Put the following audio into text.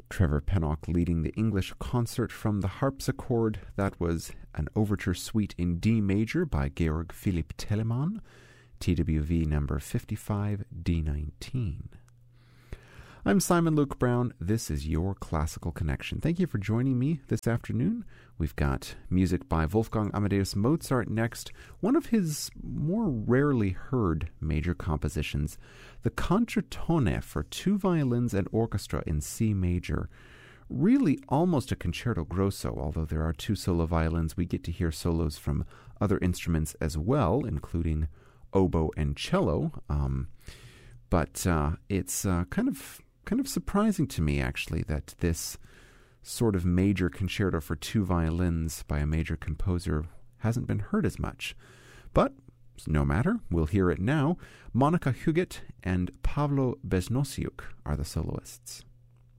Trevor Pennock leading the English concert from the harpsichord. That was an overture suite in D major by Georg Philipp Telemann, TWV number 55 D19. I'm Simon Luke Brown. This is your Classical Connection. Thank you for joining me this afternoon. We've got music by Wolfgang Amadeus Mozart next, one of his more rarely heard major compositions, the Concertone for 2 violins and orchestra in C major. Really almost a concerto grosso, although there are 2 solo violins. We get to hear solos from other instruments as well, including oboe and cello. But it's kind of surprising to me, actually, that this sort of major concerto for 2 violins by a major composer hasn't been heard as much. But no matter, we'll hear it now. Monica Huguet and Pavlo Besnosiuk are the soloists.